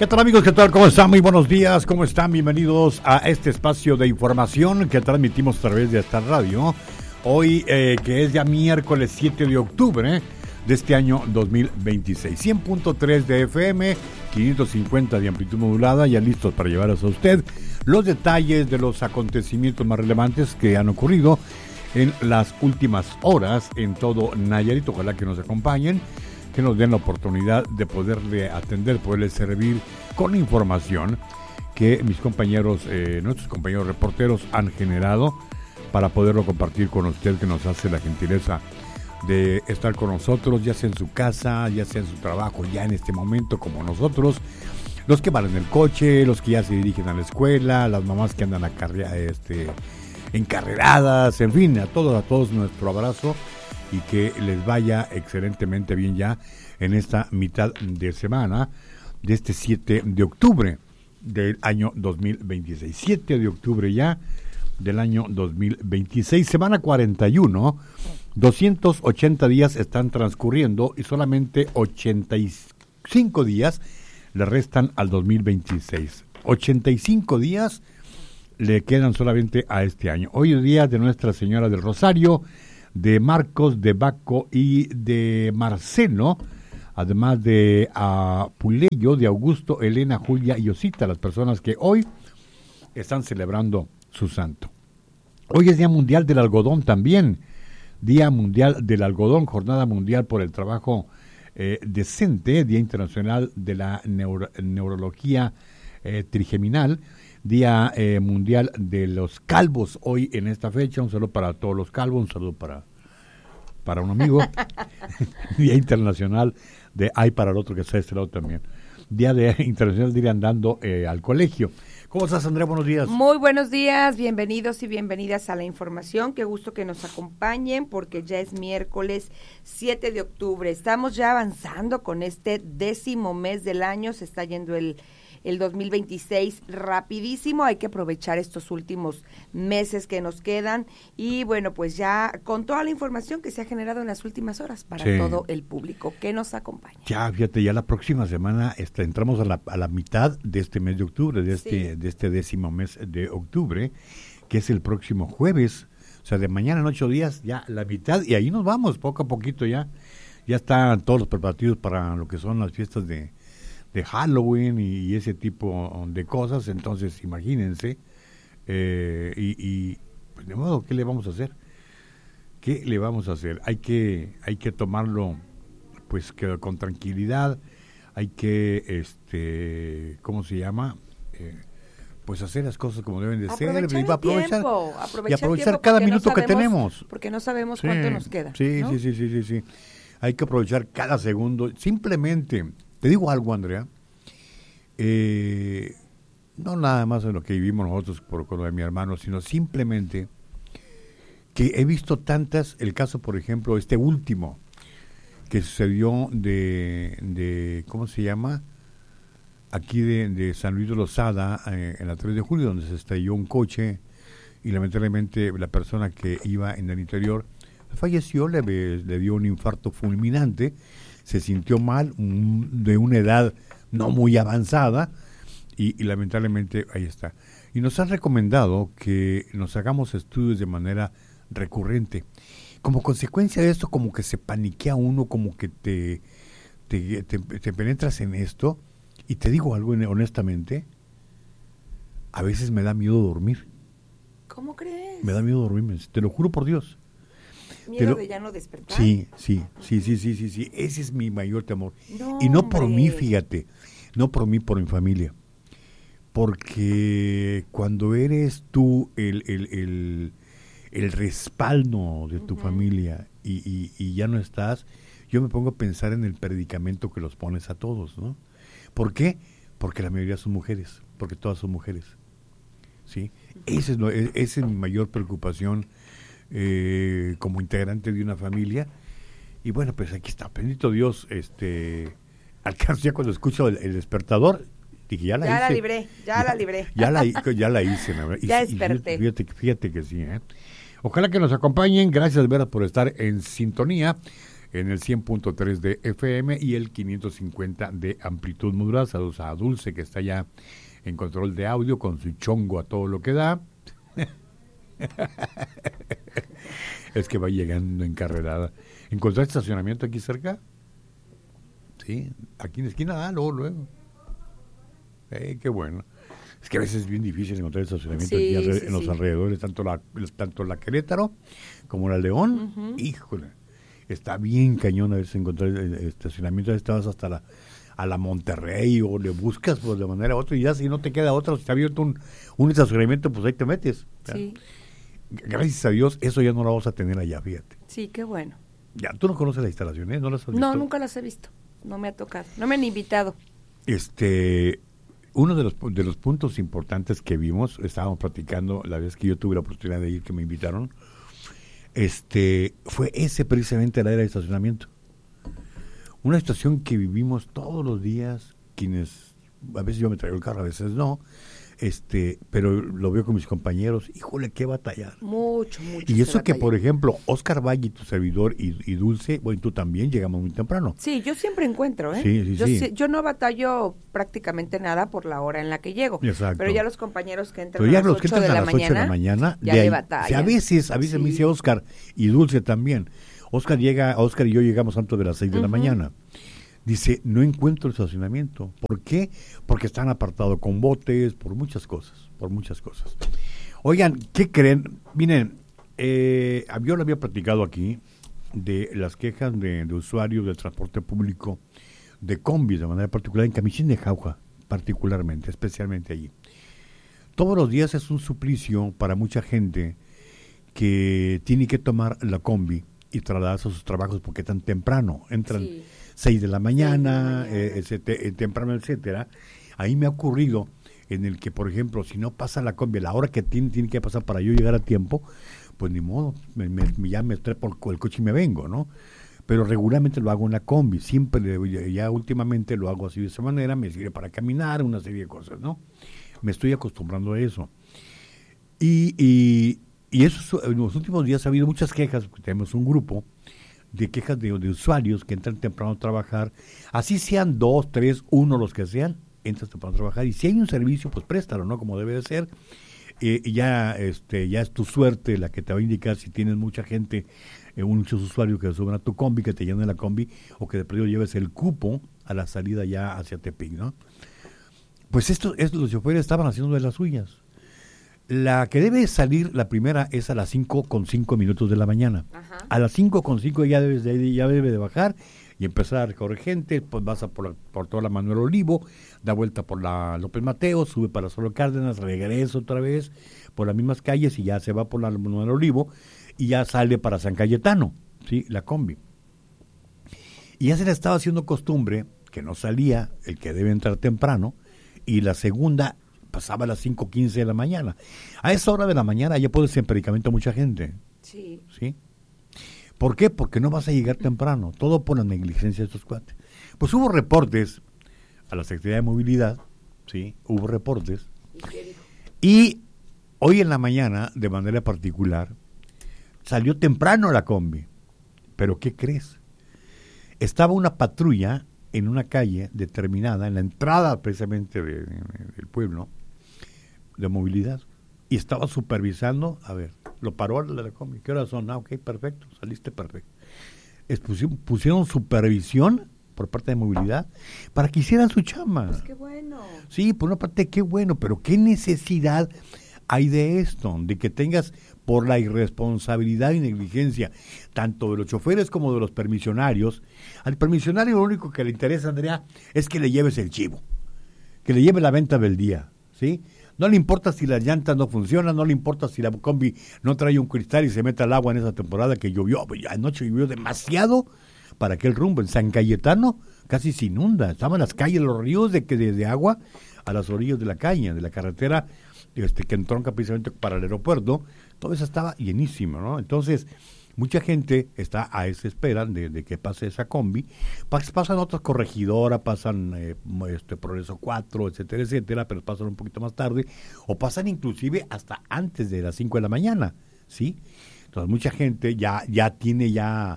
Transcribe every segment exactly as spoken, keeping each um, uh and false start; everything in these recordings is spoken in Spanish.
¿Qué tal, amigos? ¿Qué tal? ¿Cómo están? Muy buenos días. ¿Cómo están? Bienvenidos a este espacio de información que transmitimos a través de esta radio. Hoy, eh, que es ya miércoles siete de octubre de este año dos mil veintiséis. cien punto tres de F M, quinientos cincuenta de amplitud modulada, ya listos para llevarlos a usted los detalles de los acontecimientos más relevantes que han ocurrido en las últimas horas en todo Nayarit. Ojalá que nos acompañen, que nos den la oportunidad de poderle atender, poderle servir con información que mis compañeros, eh, nuestros compañeros reporteros han generado para poderlo compartir con usted, que nos hace la gentileza de estar con nosotros, ya sea en su casa, ya sea en su trabajo, ya en este momento como nosotros, los que van en el coche, los que ya se dirigen a la escuela, las mamás que andan acarrea, este, encarreradas, en fin, a todos, a todos nuestro abrazo y que les vaya excelentemente bien ya en esta mitad de semana de este siete de octubre del año dos mil veintiséis. siete de octubre ya del año dos mil veintiséis, semana cuarenta y uno, doscientos ochenta días están transcurriendo y solamente ochenta y cinco días le restan al dos mil veintiséis. ochenta y cinco días le quedan solamente a este año. Hoy es día de Nuestra Señora del Rosario, de Marcos, de Baco y de Marcelo, además de Apuleyo, de Augusto, Elena, Julia y Osita, las personas que hoy están celebrando su santo. Hoy es Día Mundial del Algodón también, Día Mundial del Algodón, Jornada Mundial por el Trabajo eh, Decente, Día Internacional de la Neuro, Neurología eh, Trigeminal, Día eh, Mundial de los Calvos, hoy en esta fecha. Un saludo para todos los calvos, un saludo para, para un amigo. Día Internacional de Ay para el otro que está de este lado también. Día de Internacional de ir andando eh, al colegio. ¿Cómo estás, Andrea? Buenos días. Muy buenos días, bienvenidos y bienvenidas a la información. Qué gusto que nos acompañen porque ya es miércoles siete de octubre. Estamos ya avanzando con este décimo mes del año, se está yendo el el dos mil veintiséis rapidísimo, hay que aprovechar estos últimos meses que nos quedan y bueno, pues ya con toda la información que se ha generado en las últimas horas para sí. todo el público que nos acompaña. Ya, fíjate, ya la próxima semana este, entramos a la, a la mitad de este mes de octubre, de este, sí. de este décimo mes de octubre, que es el próximo jueves, o sea, de mañana en ocho días, ya la mitad, y ahí nos vamos, poco a poquito ya, ya están todos los preparativos para lo que son las fiestas de de Halloween y, y ese tipo de cosas. Entonces imagínense, eh, y, y pues de modo, ¿qué le vamos a hacer? ¿Qué le vamos a hacer? Hay que, hay que tomarlo pues que con tranquilidad, hay que, este, ¿cómo se llama? Eh, pues hacer las cosas como deben de aprovechar ser, y el aprovechar, tiempo, aprovechar y aprovechar tiempo cada minuto no que sabemos, tenemos. Porque no sabemos sí, cuánto nos queda. Sí, ¿no? sí, sí, sí, sí, sí. Hay que aprovechar cada segundo, simplemente. Te digo algo, Andrea, eh, no nada más en lo que vivimos nosotros por con lo de mi hermano, sino simplemente que he visto tantas, el caso, por ejemplo, este último, que sucedió de, de ¿cómo se llama? Aquí de, de San Luis de Lozada, eh, en la tres de julio, donde se estalló un coche y lamentablemente la persona que iba en el interior falleció, le, le dio un infarto fulminante, se sintió mal, un, de una edad no muy avanzada, y, y lamentablemente ahí está. Y nos han recomendado que nos hagamos estudios de manera recurrente. Como consecuencia de esto, como que se paniquea uno, como que te, te, te, te penetras en esto, y te digo algo honestamente, a veces me da miedo dormir. ¿Cómo crees? Me da miedo dormirme, te lo juro por Dios. ¿Miedo lo, de ya no despertar? Sí, sí, sí, sí, sí, sí, sí, ese es mi mayor temor. No, y no por hombre. mí, fíjate, no por mí, por mi familia. Porque cuando eres tú el, el, el, el respaldo de tu uh-huh. familia y, y, y ya no estás, yo me pongo a pensar en el predicamento que los pones a todos, ¿no? ¿Por qué? Porque la mayoría son mujeres, porque todas son mujeres, ¿sí? Uh-huh. Ese es lo, esa es mi mayor preocupación. Eh, como integrante de una familia, y bueno, pues aquí está, bendito Dios, este, alcanzo ya cuando escucho el, el despertador, dije, ya la ya hice. la libré, ya, ya la libré. Ya la, ya la hice, la verdad. Ya y, desperté. Y fíjate, fíjate que sí, ¿eh? Ojalá que nos acompañen, gracias de veras por estar en sintonía. en el cien punto tres de F M y el quinientos cincuenta de amplitud modulada. Saludos a Dulce, que está ya en control de audio con su chongo a todo lo que da. Es que va llegando encarrerada. ¿Encontraste estacionamiento aquí cerca? Sí, aquí en la esquina, ah, luego, luego. Eh, qué bueno. Es que a veces es bien difícil encontrar estacionamiento Sí, aquí alre- sí, en los sí. alrededores, tanto la, tanto la Querétaro como la León. Ujú. Híjole, está bien cañón a veces encontrar eh, estacionamiento. A veces te vas hasta la, a la Monterrey o le buscas pues, de manera u otra, y ya si no te queda otra, si está abierto un, un estacionamiento, pues ahí te metes. ¿Ya? Sí, Gracias a Dios, eso ya no lo vamos a tener allá, fíjate. sí, qué bueno. Ya, tú no conoces las instalaciones, ¿no las has visto? No, nunca las he visto. No me ha tocado. No me han invitado. Este, uno de los, pu- de los puntos importantes que vimos, estábamos platicando la vez que yo tuve la oportunidad de ir, que me invitaron, este, fue ese precisamente la era de estacionamiento. Una situación que vivimos todos los días, quienes, a veces yo me traigo el carro, a veces no, este, pero lo veo con mis compañeros, híjole, qué batallar. Mucho, mucho. Y se eso que, batalla. por ejemplo, Oscar Valle, tu servidor, y, y Dulce, bueno, tú también llegamos muy temprano. Sí, yo siempre encuentro, ¿eh? Sí, sí, yo, sí. sí- yo no batallo prácticamente nada por la hora en la que llego. Exacto. Pero ya los compañeros que entran Pero ya a las los que ocho entran de a la las ocho de la mañana, mañana, ya de le ahí- batallan. o sea, a veces, a veces me Sí. dice Oscar, y Dulce también. Oscar llega, Oscar y yo llegamos antes de las seis de la Ujú. mañana. Dice, no encuentro estacionamiento. ¿Por qué? Porque están apartados con botes, por muchas cosas, por muchas cosas. Oigan, ¿qué creen? Miren, eh, yo lo había platicado aquí de las quejas de, de usuarios del transporte público, de combis de manera particular, en Camichín de Jauja, particularmente, especialmente allí. Todos los días es un suplicio para mucha gente que tiene que tomar la combi y trasladarse a sus trabajos porque tan temprano entran Sí. seis de la mañana, mañana. eh, etcétera, eh, temprano, etcétera. Ahí me ha ocurrido en el que, por ejemplo, si no pasa la combi a la hora que tiene, tiene que pasar para yo llegar a tiempo, pues ni modo, me, me- ya me trepo el, el coche y me vengo, ¿no? Pero regularmente lo hago en la combi, siempre, le- ya últimamente lo hago así de esa manera, me sirve para caminar, una serie de cosas, ¿no? Me estoy acostumbrando a eso. Y, y, y eso, en los últimos días ha habido muchas quejas, porque tenemos un grupo de quejas de, de usuarios que entran temprano a trabajar, así sean dos, tres, uno, los que sean, entras temprano a trabajar, y si hay un servicio, pues préstalo, ¿no? Como debe de ser. Eh, y ya, este, ya es tu suerte la que te va a indicar si tienes mucha gente, eh, muchos usuarios que suben a tu combi, que te llenen la combi, o que de pronto lleves el cupo a la salida ya hacia Tepic, ¿no? Pues esto, esto los choferes estaban haciendo de las suyas. La que debe salir, la primera, es a las cinco con cinco minutos de la mañana. Ajá. A las cinco con cinco ya, debes de, ya debe de bajar y empezar a recorrer gente, pues vas a por, la- por toda la Manuel Olivo, da vuelta por la López Mateo, sube para Solo Cárdenas, regresa otra vez por las mismas calles y ya se va por la Manuel Olivo y ya sale para San Cayetano, ¿sí? La combi. Y ya se le estaba haciendo costumbre que no salía el que debe entrar temprano y la segunda pasaba a las cinco quince de la mañana. A esa hora de la mañana ya puede ser medicamento a mucha gente, Sí. ¿sí? ¿Por qué? Porque no vas a llegar temprano, todo por la negligencia de estos cuates. Pues hubo reportes a la Secretaría de Movilidad, ¿sí? Hubo reportes. ¿Y qué dijo? Y hoy en la mañana, de manera particular, salió temprano la combi. ¿Pero qué crees? Estaba una patrulla en una calle determinada, en la entrada precisamente de- de- del pueblo, de movilidad, y estaba supervisando, a ver, lo paró el de la combi, ¿qué horas son? Ah, ok, perfecto, saliste perfecto. Es- pusieron, pusieron supervisión por parte de movilidad para que hicieran su chamba. Pues qué bueno. Sí, por una parte, qué bueno, pero qué necesidad hay de esto, de que tengas por la irresponsabilidad y negligencia, tanto de los choferes como de los permisionarios. Al permisionario lo único que le interesa, Andrea, es que le lleves el chivo, que le lleve la venta del día, ¿sí? No le importa si las llantas no funcionan, no le importa si la combi no trae un cristal y se mete al agua en esa temporada que llovió, anoche llovió demasiado para aquel rumbo. En San Cayetano casi se inunda, estaban las calles, los ríos de que desde agua a las orillas de la caña, de la carretera este que entronca precisamente para el aeropuerto, todo eso estaba llenísimo, ¿no? Entonces, mucha gente está a esa espera de, de que pase esa combi. Pas- pasan otras corregidoras, pasan eh, este Progreso cuatro, etcétera, etcétera, pero pasan un poquito más tarde, o pasan inclusive hasta antes de las cinco de la mañana, ¿sí? Entonces, mucha gente ya, ya tiene ya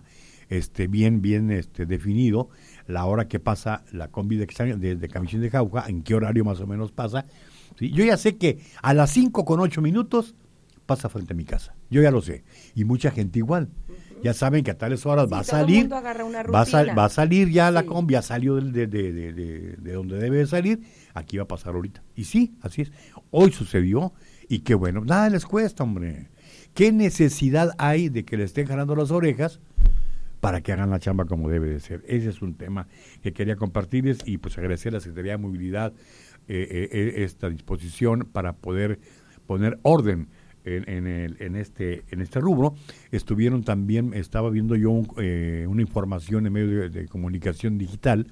este, bien, bien este, definido la hora que pasa la combi de, de, de Camichín de Jauja, en qué horario más o menos pasa. ¿Sí? Yo ya sé que a las cinco con ocho minutos pasa frente a mi casa. Yo ya lo sé. Y mucha gente igual. Uh-huh. Ya saben que a tales horas sí, va a salir. Va a, sal, va a salir ya sí. La combi, ya salió de, de, de, de, de donde debe de salir. Aquí va a pasar ahorita. Y sí, así es. Hoy sucedió y qué bueno. Nada les cuesta, hombre. ¿Qué necesidad hay de que le estén jalando las orejas para que hagan la chamba como debe de ser? Ese es un tema que quería compartirles y pues agradecer a la Secretaría de Movilidad eh, eh, esta disposición para poder poner orden en, en, el, en este en este rubro. Estuvieron también, estaba viendo yo un, eh, una información en medio de, de comunicación digital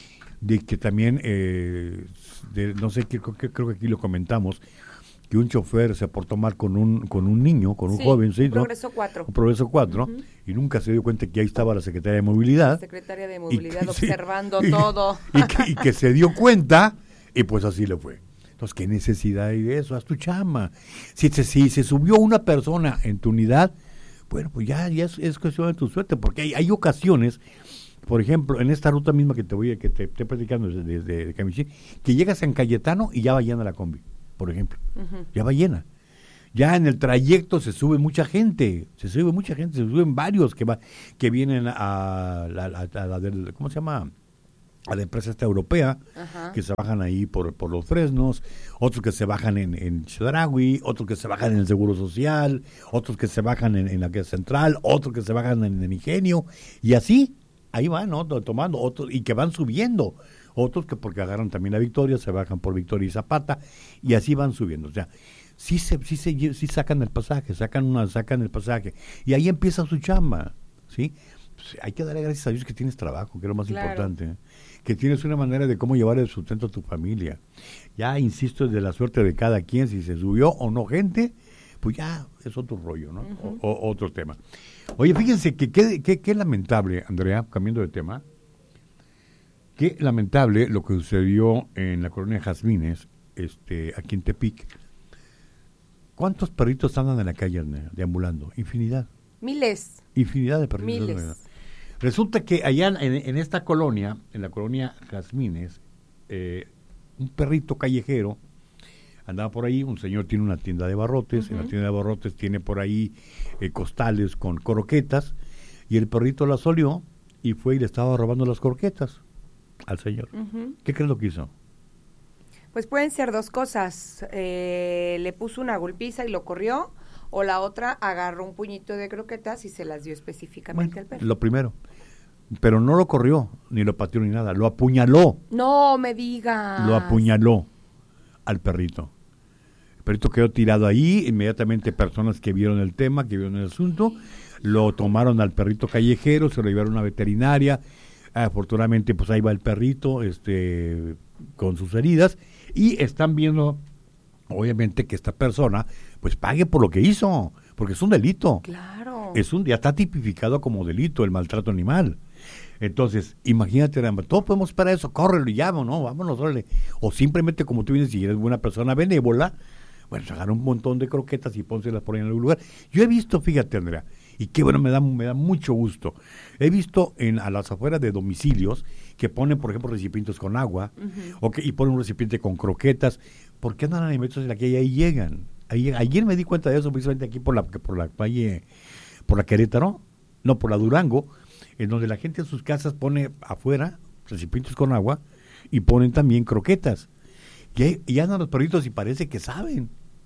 de que también, eh, de, no sé, creo, creo que aquí lo comentamos, que un chofer se portó mal con un con un niño, con un sí, joven, ¿sí? Un Progreso cuatro. Un Progreso cuatro, uh-huh. Y nunca se dio cuenta que ahí estaba la Secretaria de Movilidad. La Secretaria de Movilidad que, observando sí, todo. Y, y, que, y que se dio cuenta, y pues así le fue. Entonces, ¿qué necesidad hay de eso? Haz tu chamba. Si se, si se subió una persona en tu unidad, bueno, pues ya, ya es, es cuestión de tu suerte, porque hay, hay ocasiones, por ejemplo, en esta ruta misma que te voy a, que te estoy platicando desde, desde de Camichín, que llegas a San Cayetano y ya va llena la combi, por ejemplo. Uh-huh. Ya va llena. Ya en el trayecto se sube mucha gente, se sube mucha gente, se suben varios que va, que vienen a la, a, a la del, ¿cómo se llama? A la empresa esta europea, uh-huh. Que se bajan ahí por, por los Fresnos, otros que se bajan en, en Chedraui, otros que se bajan en el Seguro Social, otros que se bajan en, en la que central, otros que se bajan en el Ingenio, y así, ahí van, ¿no? Tomando, otros, y que van subiendo, otros que porque agarran también la Victoria, se bajan por Victoria y Zapata, y así van subiendo, o sea, sí se, sí se, sí sacan el pasaje, sacan una, sacan el pasaje, y ahí empieza su chamba, ¿sí? Pues hay que darle gracias a Dios que tienes trabajo, que es lo más claro. importante, ¿eh? Que tienes una manera de cómo llevar el sustento a tu familia. Ya, insisto, es de la suerte de cada quien, si se subió o no gente, pues ya es otro rollo, ¿no? Uh-huh. o, o, otro tema. Oye, fíjense que qué lamentable, Andrea, cambiando de tema, qué lamentable lo que sucedió en la colonia Jazmines, este, aquí en Tepic. ¿Cuántos perritos andan en la calle, Andrea, deambulando? Infinidad. Miles. Infinidad de perritos. Miles. Resulta que allá en, en esta colonia, en la colonia Jazmines, eh, un perrito callejero andaba por ahí. Un señor tiene una tienda de abarrotes, uh-huh. En la tienda de abarrotes tiene por ahí eh, costales con croquetas, y el perrito las olió y fue y le estaba robando las croquetas al señor. Uh-huh. ¿Qué crees lo que hizo? Pues pueden ser dos cosas. Eh, le puso una golpiza y lo corrió, o la otra agarró un puñito de croquetas y se las dio específicamente bueno, al perro. Lo primero. Pero no lo corrió, ni lo pateó ni nada, lo apuñaló. No me digas. Lo apuñaló al perrito. El perrito quedó tirado ahí, inmediatamente personas que vieron el tema, que vieron el asunto, lo tomaron al perrito callejero, se lo llevaron a una veterinaria. Afortunadamente, pues ahí va el perrito, este, con sus heridas, y están viendo, obviamente, que esta persona, pues pague por lo que hizo, porque es un delito. Claro. Es un, ya está tipificado como delito el maltrato animal. Entonces, imagínate, todos podemos para eso, córrelo y llamo, ¿no? Vámonos, órale. O simplemente, como tú dices, si eres una persona benévola, bueno, se agarra un montón de croquetas y pónselas por ahí en algún lugar. Yo he visto, fíjate, Andrea, y qué bueno, me da, me da mucho gusto. He visto en a las afueras de domicilios que ponen, por ejemplo, recipientes con agua, uh-huh. o que, y ponen un recipiente con croquetas, porque andan alimentos en la calle y ahí llegan. Ahí, ayer me di cuenta de eso, precisamente aquí por la, por la calle, por la Querétaro, no, por la Durango, en donde la gente en sus casas pone afuera recipientes con agua y ponen también croquetas. Y, hay, y andan los perritos y parece que saben.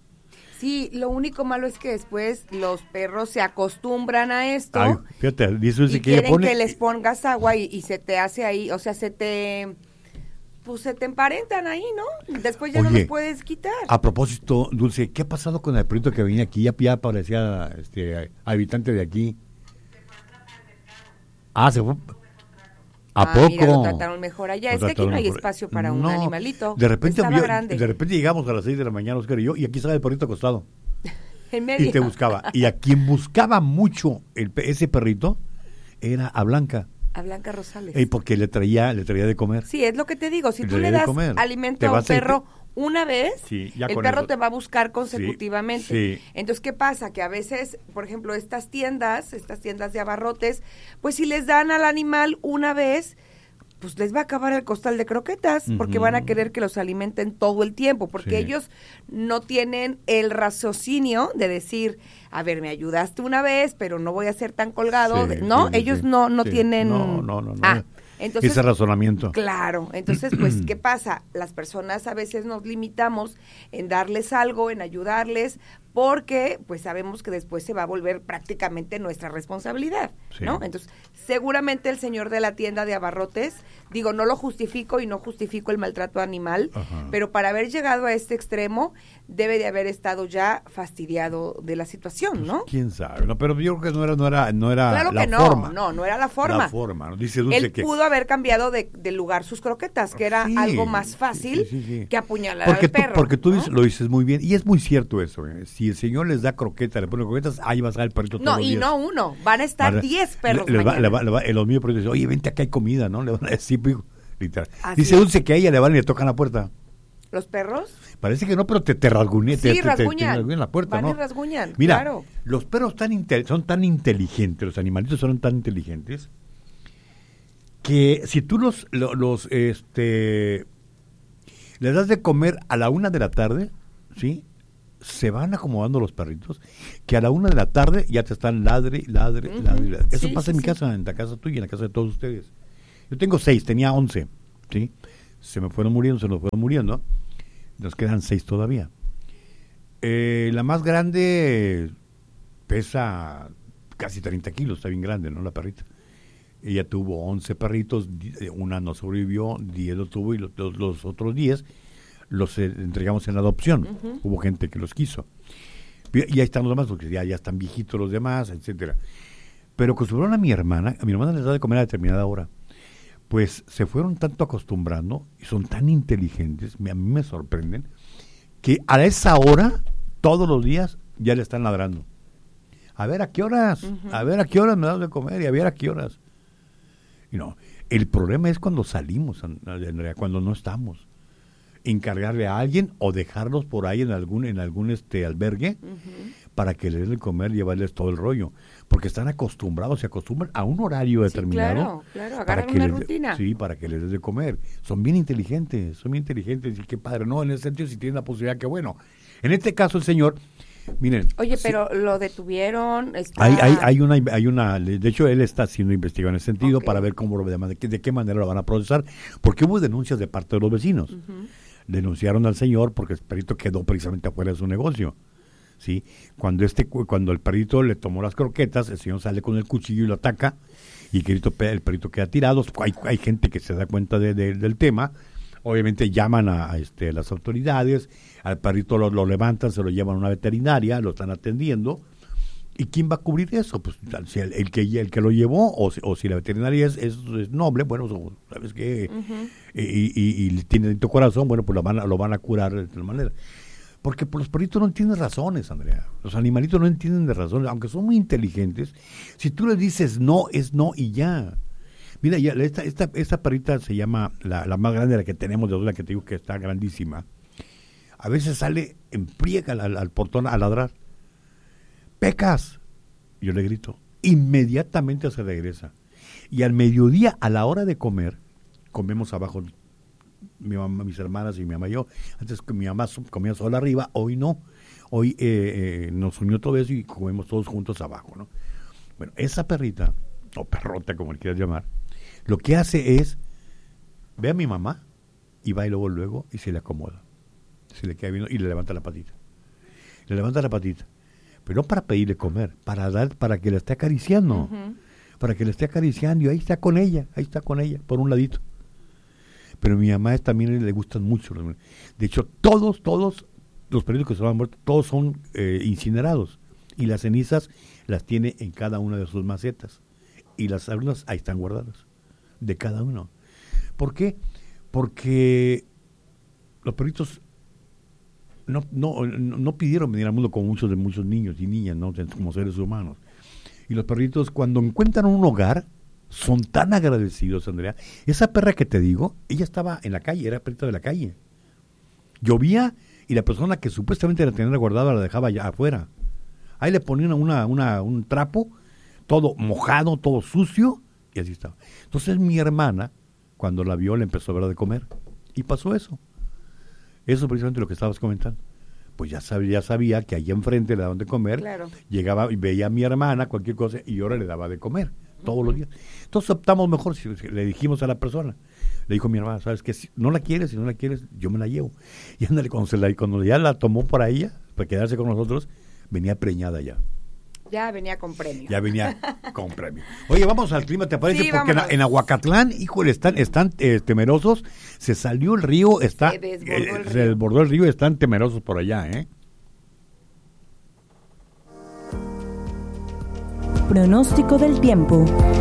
Sí, lo único malo es que después los perros se acostumbran a esto. Ay, fíjate, dice y que quieren pone... que les pongas agua y, y se te hace ahí, o sea, se te... pues se te emparentan ahí, ¿no? Después ya Oye, no los puedes quitar. A propósito, Dulce, ¿qué ha pasado con el perrito que venía aquí? Ya, ya parecía este, habitante de aquí. Ah, se fue... ¿A ah, poco? Mira, lo trataron mejor allá. Lo es que aquí no hay mejor. Espacio para no, un animalito. De repente, yo, de repente llegamos a las seis de la mañana, Oscar y yo, y aquí estaba el perrito acostado. En medio. Y te buscaba. Y a quien buscaba mucho el, ese perrito era a Blanca. A Blanca Rosales. Eh, porque le traía, le traía de comer. Sí, es lo que te digo. Si le tú le das alimento a un perro, una vez, sí, ya el con perro eso. te va a buscar consecutivamente. Sí, sí. Entonces, ¿qué pasa? Que a veces, por ejemplo, estas tiendas, estas tiendas de abarrotes, pues si les dan al animal una vez, pues les va a acabar el costal de croquetas, uh-huh. porque van a querer que los alimenten todo el tiempo, porque sí. ellos no tienen el raciocinio de decir, a ver, me ayudaste una vez, pero no voy a ser tan colgado, sí, ¿no? Sí, ellos sí. no no sí. tienen... No, no, no. no. Ah, entonces, ese razonamiento. Claro, entonces, pues, ¿qué pasa? Las personas a veces nos limitamos en darles algo, en ayudarles, porque pues sabemos que después se va a volver prácticamente nuestra responsabilidad, sí. ¿no? Entonces, seguramente el señor de la tienda de abarrotes, digo, no lo justifico y no justifico el maltrato animal, Ajá. pero para haber llegado a este extremo, debe de haber estado ya fastidiado de la situación, ¿no? Pues, quién sabe, no, pero yo creo que no era, no era, no era claro la que no, forma. no, no era la forma. La forma, ¿no? Dice Dulce Él que... pudo haber cambiado de, de lugar sus croquetas, que era sí, algo más fácil sí, sí, sí. que apuñalar porque al tú, perro. Porque tú ¿no? dices, lo dices muy bien, y es muy cierto eso, ¿eh? Si el señor les da croquetas, le pone croquetas, ahí va a estar el perrito todos No, los y días. no uno, van a estar diez perros le, le mañana. va, le va, le va, los míos perritos dicen, oye, vente acá hay comida, ¿no? Le van a decir, literal. Así Dice es. Dulce que a ella le van y le tocan la puerta. ¿Los perros? Parece que no, pero te, te rasguñan. Sí, te, te, rasguñan. Te, te rasguñan la puerta, van ¿no? y rasguñan, Mira, claro. los perros tan inte- son tan inteligentes, los animalitos son tan inteligentes, que si tú los, los, los este, les das de comer a la una de la tarde, ¿sí? Se van acomodando los perritos, que a la una de la tarde ya te están ladre, ladre, uh-huh. ladre, ladre. Eso sí, pasa sí, en mi sí. casa, en la casa tuya, en la casa de todos ustedes. Yo tengo seis, tenía once, ¿sí? Se me fueron muriendo, se nos fueron muriendo. Nos quedan seis todavía. Eh, la más grande pesa casi treinta kilos, está bien grande, ¿no? La perrita. Ella tuvo once perritos, una no sobrevivió, diez lo tuvo y los, los, los otros diez los eh, entregamos en adopción. Uh-huh. Hubo gente que los quiso. Y ahí están los demás, porque ya, ya están viejitos los demás, etcétera. Pero acostumbraron a mi hermana, a mi hermana les da de comer a determinada hora. Pues se fueron tanto acostumbrando y son tan inteligentes, me, a mí me sorprenden, que a esa hora, todos los días, ya le están ladrando. A ver a qué horas, uh-huh. a ver a qué horas me das de comer y a ver a qué horas. Y no, el problema es cuando salimos, Andrea, cuando no estamos. Encargarle a alguien o dejarlos por ahí en algún en algún este albergue uh-huh. para que les den de comer, llevarles todo el rollo, porque están acostumbrados, se acostumbran a un horario sí, determinado. Claro, claro, agarran una les, rutina. Sí, para que les des de comer. Son bien inteligentes, son bien inteligentes y qué padre, no, en ese sentido si tienen la posibilidad, que bueno. En este caso el señor, miren. Oye, pero sí, lo detuvieron. Está... Hay, hay, hay una, hay una, de hecho él está siendo investigado en ese sentido okay. para ver cómo de, de qué manera lo van a procesar, porque hubo denuncias de parte de los vecinos. Uh-huh. Denunciaron al señor porque el perrito quedó precisamente afuera de su negocio, ¿sí? Cuando este cuando el perrito le tomó las croquetas, el señor sale con el cuchillo y lo ataca y el perrito, el perrito queda tirado. Hay, hay gente que se da cuenta de, de, del tema, obviamente llaman a, a este, las autoridades, al perrito lo, lo levantan, se lo llevan a una veterinaria, lo están atendiendo. ¿Y quién va a cubrir eso? Pues si el, el que el que lo llevó o, o si la veterinaria es, es, es noble, bueno, sabes que uh-huh. y, y, y tiene tu corazón, bueno, pues lo van a, lo van a curar de tal manera. Porque pues, los perritos no entienden razones, Andrea. Los animalitos no entienden de razones, aunque son muy inteligentes. Si tú les dices no, es no y ya. Mira, ya esta esta esta perrita se llama la, la más grande, la que tenemos, de la que te digo que está grandísima. A veces sale en friega al, al portón a ladrar. ¡Pecas! Yo le grito. Inmediatamente se regresa. Y al mediodía, a la hora de comer, comemos abajo, mi mamá, mis hermanas y mi mamá y yo. Antes mi mamá comía sola arriba, hoy no. Hoy eh, eh, nos unió todo eso y comemos todos juntos abajo, ¿no? Bueno, esa perrita, o perrota como le quieras llamar, lo que hace es, ve a mi mamá y va y luego, luego, y se le acomoda. Se le queda viendo y le levanta la patita. Le levanta la patita. Pero no para pedirle comer, para dar, para que la esté acariciando, uh-huh. para que la esté acariciando, y ahí está con ella, ahí está con ella, por un ladito. Pero a mi mamá también le gustan mucho. De hecho, todos, todos los perritos que se han muerto, todos son eh, incinerados, y las cenizas las tiene en cada una de sus macetas, y las urnas ahí están guardadas, de cada uno. ¿Por qué? Porque los perritos No, no, no pidieron venir al mundo como muchos de muchos niños y niñas, ¿no? Como seres humanos. Y los perritos, cuando encuentran un hogar, son tan agradecidos, Andrea. Esa perra que te digo, ella estaba en la calle, era perrita de la calle. Llovía y la persona que supuestamente la tenía guardada la dejaba allá afuera. Ahí le ponían una, una, un trapo, todo mojado, todo sucio, y así estaba. Entonces mi hermana, cuando la vio, le empezó a dar de comer. Y pasó eso. Eso es precisamente lo que estabas comentando. Pues ya sabía, ya sabía que allá enfrente le daban de comer, claro. Llegaba y veía a mi hermana, cualquier cosa, y ahora le daba de comer, todos los días. Entonces optamos mejor, si, si le dijimos a la persona, le dijo mi hermana, ¿sabes qué? Si no la quieres, si no la quieres, yo me la llevo. Y ándale, cuando, se la, cuando ya la tomó para ella, para quedarse con nosotros, venía preñada ya. Ya venía con premio. Ya venía con premio. Oye, vamos al clima, ¿te parece? Sí, porque en, en Aguacatlán, híjole, están, están eh, temerosos. Se salió el río, está, se desbordó eh, el río. Se desbordó el río, están temerosos por allá, ¿eh? Pronóstico del tiempo.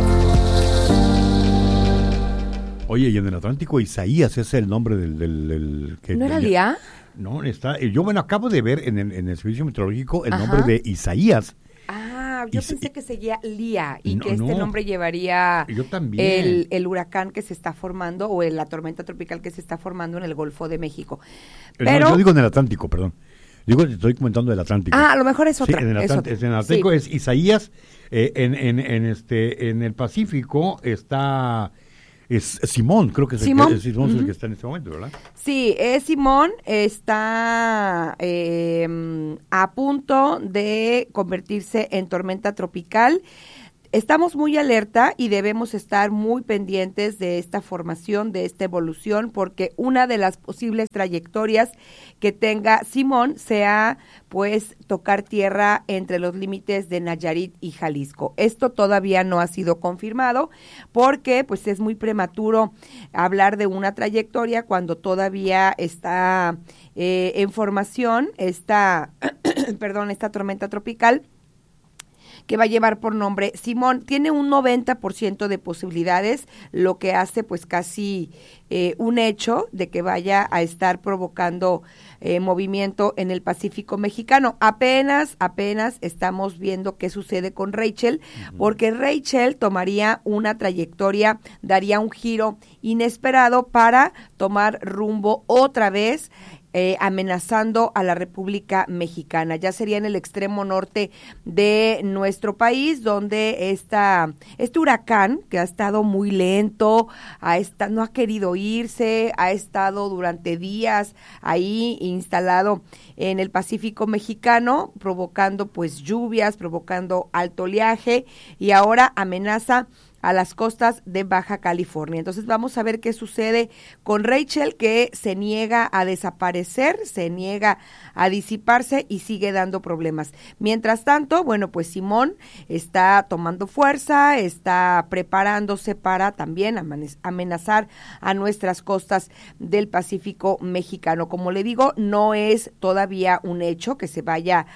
Oye, y en el Atlántico, Isaías es el nombre del... del, del que, ¿No era del, Lía? No, está... Yo, bueno, acabo de ver en el, en el servicio meteorológico el Ajá. nombre de Isaías. Ah, yo Is- pensé que seguía Lía y No, que este no. nombre llevaría Yo también. el, el huracán que se está formando o el- la tormenta tropical que se está formando en el Golfo de México. No, Pero, yo digo en el Atlántico, perdón. Digo, estoy comentando del Atlántico. ah, a lo mejor es otra. Sí, en el, es Atlant- otra. en el Atlántico Sí. es Isaías. Eh, en, en, en, este, en el Pacífico está... Es Simón, creo que es, Simón. El, que, es, Simón es el Ujú. que está en este momento, ¿verdad? Sí, es Simón, está eh, a punto de convertirse en tormenta tropical. Estamos muy alerta y debemos estar muy pendientes de esta formación, de esta evolución, porque una de las posibles trayectorias que tenga Simón sea, pues, tocar tierra entre los límites de Nayarit y Jalisco. Esto todavía no ha sido confirmado porque, pues, es muy prematuro hablar de una trayectoria cuando todavía está eh, en formación esta, perdón, esta tormenta tropical, que va a llevar por nombre Simón. Tiene un noventa por ciento de posibilidades, lo que hace pues casi eh, un hecho de que vaya a estar provocando eh, movimiento en el Pacífico mexicano. Apenas, apenas estamos viendo qué sucede con Rachel, uh-huh. porque Rachel tomaría una trayectoria, daría un giro inesperado para tomar rumbo otra vez Eh, amenazando a la República Mexicana. Ya sería en el extremo norte de nuestro país, donde esta, este huracán, que ha estado muy lento, ha esta, no ha querido irse, ha estado durante días ahí instalado en el Pacífico Mexicano, provocando pues lluvias, provocando alto oleaje, y ahora amenaza a las costas de Baja California. Entonces vamos a ver qué sucede con Rachel, que se niega a desaparecer, se niega a disiparse y sigue dando problemas. Mientras tanto, bueno, pues Simón está tomando fuerza, está preparándose para también amenazar a nuestras costas del Pacífico mexicano. Como le digo, no es todavía un hecho que se vaya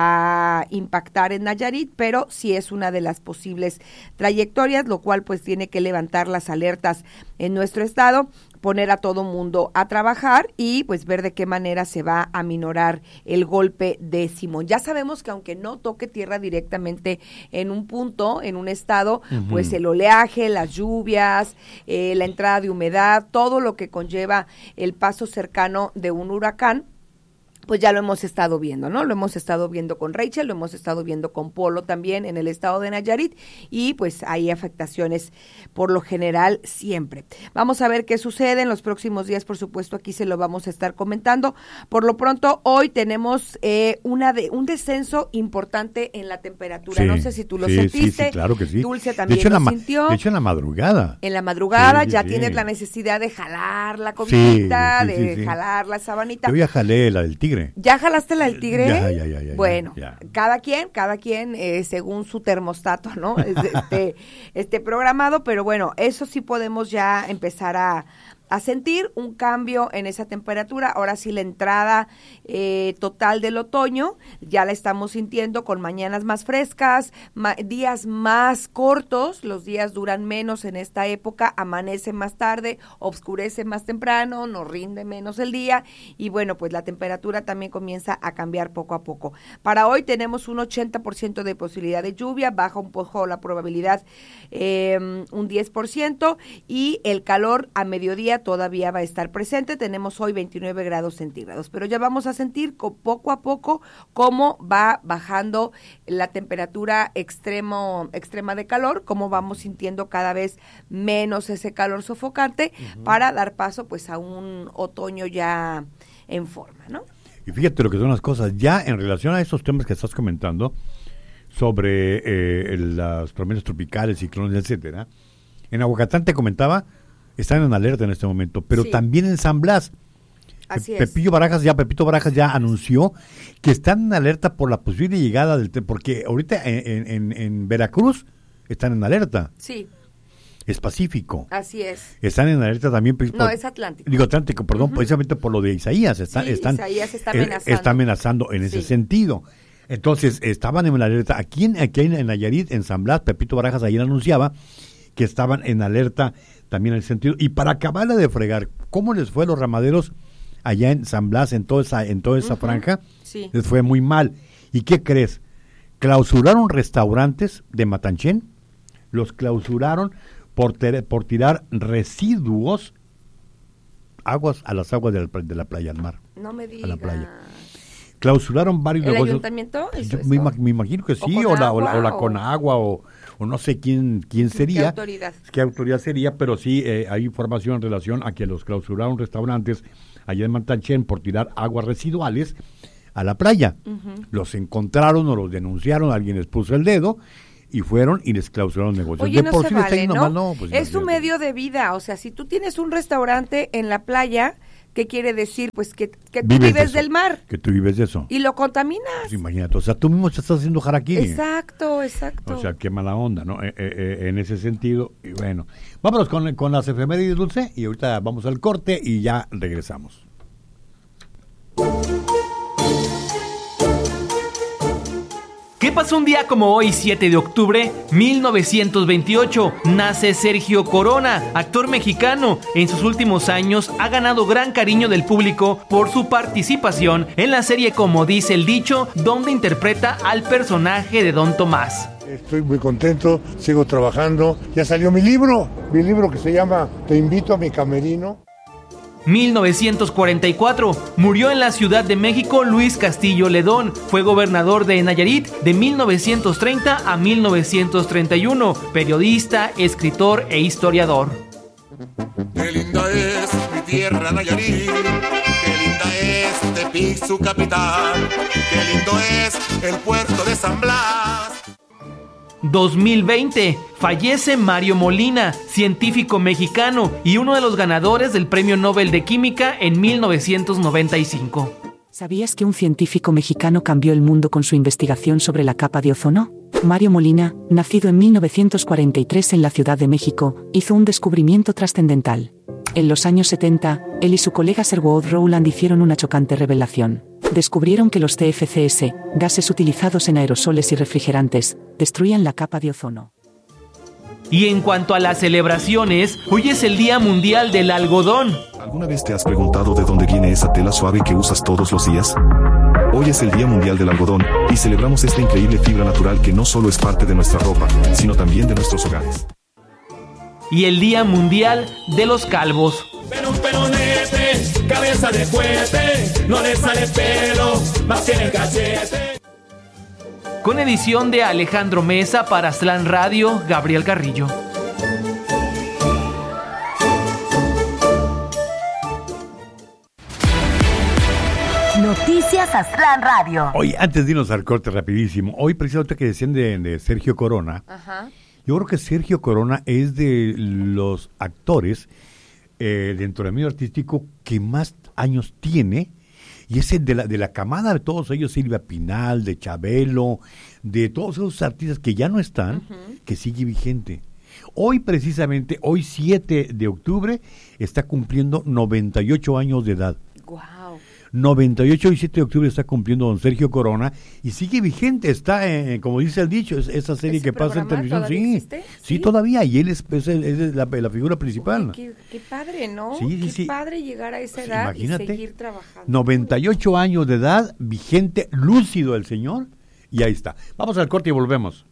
a impactar en Nayarit, pero sí es una de las posibles trayectorias, lo cual pues tiene que levantar las alertas en nuestro estado, poner a todo mundo a trabajar y pues ver de qué manera se va a minorar el golpe de Simón. Ya sabemos que aunque no toque tierra directamente en un punto, en un estado, uh-huh. pues el oleaje, las lluvias, eh, la entrada de humedad, todo lo que conlleva el paso cercano de un huracán, pues ya lo hemos estado viendo, ¿no? Lo hemos estado viendo con Rachel, lo hemos estado viendo con Polo también en el estado de Nayarit, y pues hay afectaciones por lo general siempre. Vamos a ver qué sucede en los próximos días, por supuesto, aquí se lo vamos a estar comentando. Por lo pronto, hoy tenemos eh, una de, un descenso importante en la temperatura. Sí, no sé si tú lo sí, sentiste. Sí, sí, claro que sí. Dulce también de hecho, lo en la sintió. De hecho, en la madrugada. En la madrugada sí, ya sí. tienes la necesidad de jalar la cobijita, sí, sí, de sí, sí. jalar la sabanita. Yo ya jalé la del tigre. ¿Ya jalaste la del tigre? Ya, ya, ya, ya. Bueno, ya. cada quien, cada quien eh, según su termostato, ¿no? Este, este programado, pero bueno, eso sí podemos ya empezar a, a sentir un cambio en esa temperatura. Ahora sí, la entrada eh, total del otoño ya la estamos sintiendo con mañanas más frescas, ma- días más cortos, los días duran menos en esta época, amanece más tarde, oscurece más temprano, nos rinde menos el día y bueno, pues la temperatura también comienza a cambiar poco a poco. Para hoy tenemos un ochenta por ciento de posibilidad de lluvia, baja un poco la probabilidad, eh, un diez por ciento, y el calor a mediodía lluvia todavía va a estar presente. Tenemos hoy veintinueve grados centígrados, pero ya vamos a sentir co- poco a poco cómo va bajando la temperatura extremo, extrema de calor, cómo vamos sintiendo cada vez menos ese calor sofocante, uh-huh, para dar paso pues a un otoño ya en forma, ¿no? Y fíjate lo que son las cosas, ya en relación a esos temas que estás comentando, sobre eh, las tormentas tropicales, ciclones, etcétera, en Aguacatán te comentaba, están en alerta en este momento, pero sí, también en San Blas. Así Pepillo es. Barajas ya, Pepito Barajas ya anunció que están en alerta por la posible llegada del tren, porque ahorita en, en, en Veracruz están en alerta. Sí. Es Pacífico. Así es. Están en alerta también. Por, no, es Atlántico. Digo Atlántico, perdón, uh-huh, precisamente por lo de Isaías. Está, sí, están, Isaías está amenazando. Eh, está amenazando en sí, ese sentido. Entonces, estaban en la alerta. Aquí en, aquí en Nayarit, en San Blas, Pepito Barajas ayer anunciaba que estaban en alerta también en el sentido. Y para acabarla de fregar, ¿cómo les fue a los ramaderos allá en San Blas, en toda esa, en toda esa uh-huh, franja? Sí. Les fue muy mal. ¿Y qué crees? Clausuraron restaurantes de Matanchén, los clausuraron por, ter, por tirar residuos aguas a las aguas de la, de la playa, al mar. No me digas. A la playa. Clausuraron varios ¿El negocios. ayuntamiento? Yo me, me imagino que sí, o, o la, o la, o la Conagua, o, o no sé quién quién sería. ¿Qué autoridad? ¿Qué autoridad sería? Pero sí, eh, hay información en relación a que los clausuraron restaurantes allá en Matanchén por tirar aguas residuales a la playa. Uh-huh. Los encontraron o los denunciaron, alguien les puso el dedo y fueron y les clausuraron negocios. Oye, de no por se sí vale, ¿no? Mal, no pues, es su medio de vida, o sea, si tú tienes un restaurante en la playa, ¿qué quiere decir? Pues que, que tú vives, vives del mar. Que tú vives de eso. Y lo contaminas. Pues imagínate, o sea, tú mismo te estás haciendo jaraquí. Exacto, exacto. O sea, qué mala onda, ¿no? Eh, eh, en ese sentido, y bueno. Vámonos con, con las efemérides, Dulce, y ahorita vamos al corte y ya regresamos. ¿Qué pasó un día como hoy, siete de octubre, mil novecientos veintiocho? Nace Sergio Corona, actor mexicano. En sus últimos años ha ganado gran cariño del público por su participación en la serie Como dice el dicho, donde interpreta al personaje de Don Tomás. Estoy muy contento, sigo trabajando. Ya salió mi libro, mi libro que se llama Te invito a mi camerino. mil novecientos cuarenta y cuatro, murió en la Ciudad de México Luis Castillo Ledón. Fue gobernador de Nayarit de mil novecientos treinta a mil novecientos treinta y uno, periodista, escritor e historiador. Qué linda es mi tierra Nayarit, qué linda es Tepic su capital, qué lindo es el puerto de San Blas. dos mil veinte, fallece Mario Molina, científico mexicano y uno de los ganadores del Premio Nobel de Química en mil novecientos noventa y cinco. ¿Sabías que un científico mexicano cambió el mundo con su investigación sobre la capa de ozono? Mario Molina, nacido en mil novecientos cuarenta y tres en la Ciudad de México, hizo un descubrimiento trascendental. En los años setenta, él y su colega Sir Wood Rowland hicieron una chocante revelación. Descubrieron que los T F C S, gases utilizados en aerosoles y refrigerantes, destruían la capa de ozono. Y en cuanto a las celebraciones, hoy es el Día Mundial del Algodón. ¿Alguna vez te has preguntado de dónde viene esa tela suave que usas todos los días? Hoy es el Día Mundial del Algodón, y celebramos esta increíble fibra natural que no solo es parte de nuestra ropa, sino también de nuestros hogares. Y el Día Mundial de los Calvos. Pero un pelonete, cabeza de cohete, no le sale pelo, más que en el cachete. Con edición de Alejandro Mesa para Aztlán Radio, Gabriel Carrillo. Noticias Aztlán Radio. Oye, antes de irnos al corte rapidísimo, hoy precisamente que decían de, de Sergio Corona, Ajá. Yo creo que Sergio Corona es de los actores eh, dentro del medio artístico que más años tiene, y es el de la, de la camada de todos ellos, Silvia Pinal, de Chabelo, de todos esos artistas que ya no están, uh-huh. que sigue vigente. Hoy precisamente, hoy siete de octubre, está cumpliendo noventa y ocho años de edad. Wow. noventa y ocho y siete de octubre está cumpliendo don Sergio Corona y sigue vigente, está, eh, como dice el dicho, es, esa serie que pasa en televisión, sí, sí, sí, todavía, y él es, es, es la, la figura principal. Oye, qué, qué padre, ¿no? Sí, sí, qué sí. padre llegar a esa edad, pues imagínate, y seguir trabajando. noventa y ocho años de edad, vigente, lúcido el señor, y ahí está. Vamos al corte y volvemos.